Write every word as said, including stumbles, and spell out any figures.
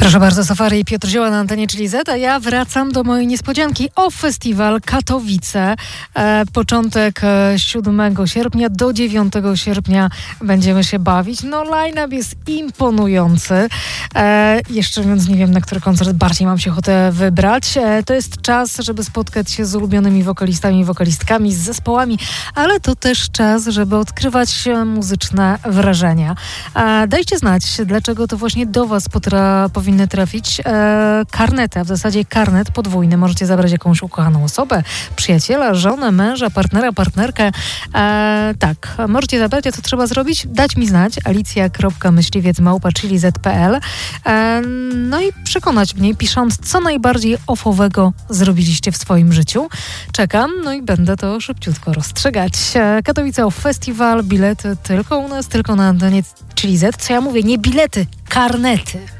Proszę bardzo, Safari i Piotr Zioła na antenie Czyli Z, a ja wracam do mojej niespodzianki o festiwal Katowice. E, początek e, siódmego sierpnia do dziewiątego sierpnia będziemy się bawić. No line-up jest imponujący. E, jeszcze więc nie wiem, na który koncert bardziej mam się ochotę wybrać. E, to jest czas, żeby spotkać się z ulubionymi wokalistami i wokalistkami, z zespołami, ale to też czas, żeby odkrywać muzyczne wrażenia. E, dajcie znać, dlaczego to właśnie do Was potra- powinny trafić e, karnety, a w zasadzie karnet podwójny. Możecie zabrać jakąś ukochaną osobę, przyjaciela, żonę, męża, partnera, partnerkę. E, tak, możecie zabrać, a co trzeba zrobić? Dać mi znać, alicja kropka myśliwiec małpa chili zet kropka pe el e, no i przekonać mnie, pisząc, co najbardziej ofowego zrobiliście w swoim życiu. Czekam, no i będę to szybciutko rozstrzygać. E, Katowice Off Festival, bilety tylko u nas, tylko na antenie Czyli Z. Co ja mówię? Nie bilety, karnety.